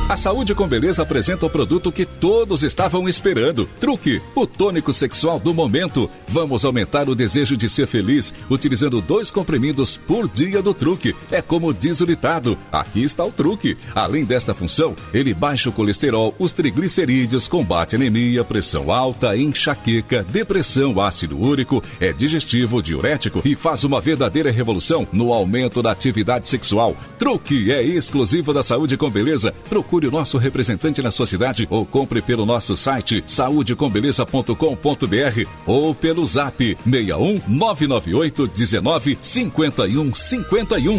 A Saúde com Beleza apresenta o produto que todos estavam esperando. Truque, o tônico sexual do momento. Vamos aumentar o desejo de ser feliz utilizando 2 comprimidos por dia do Truque. É como diz o ditado, aqui está o truque. Além desta função, ele baixa o colesterol, os triglicerídeos, combate anemia, pressão alta, enxaqueca, depressão, ácido úrico, é digestivo, diurético e faz uma verdadeira revolução no aumento da atividade sexual. Truque é exclusivo da Saúde com Beleza. Procure o nosso representante na sua cidade ou compre pelo nosso site saudecombeleza.com.br ou pelo zap 61 998 19 51 51.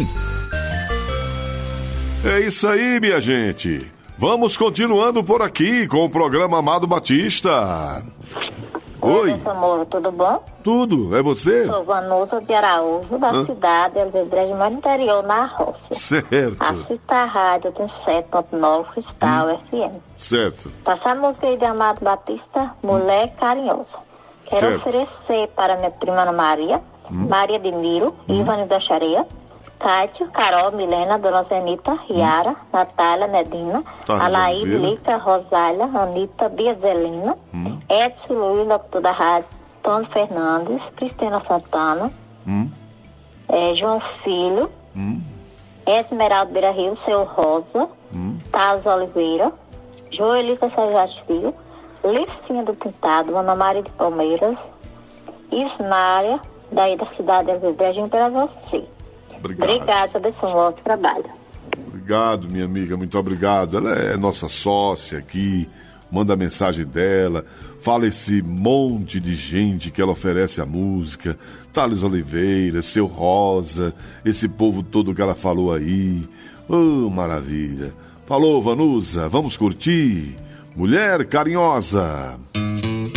É isso aí, minha gente. Vamos continuando por aqui com o programa Amado Batista. Oi. Oi, amor, tudo bom? Tudo, é você? Sou Vanusa de Araújo, da cidade de Alvedrez, no interior, na roça. Certo. Assista a rádio, tem 7.9 Cristal FM. Certo. Passar a música aí de Amado Batista, Mulher Carinhosa. Quero Certo. oferecer para minha prima Ana Maria, Maria de Miro, Ivane da Chareia, Cátia, Carol, Milena, Dona Zenita, Riara, Natália, Nedina, Tá, Alaí, resolvido. Lica, Rosália, Anitta, Biazelina, Edson Luiz, locutor da rádio, Tony Fernandes, Cristina Santana, João Filho, Esmeralda Beira Rio, Seu Rosa, Taz Oliveira, Joelica Sajate Filho, Licinha do Pintado, Ana Maria de Palmeiras, Ismária, daí da cidade de Beijinho para você. Obrigada, abençoe o vosso trabalho. Obrigado, minha amiga, muito obrigado. Ela é nossa sócia aqui, manda a mensagem dela, fala esse monte de gente que ela oferece a música, Thales Oliveira, Seu Rosa, esse povo todo que ela falou aí. Oh, maravilha. Falou, Vanusa, vamos curtir? Mulher Carinhosa.